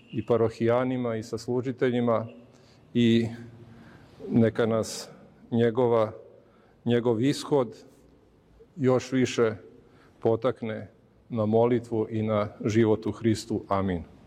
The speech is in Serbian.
i parohijanima i sa služiteljima i neka nas njegov ishod još više potakne na molitvu i na život u Hristu. Amin.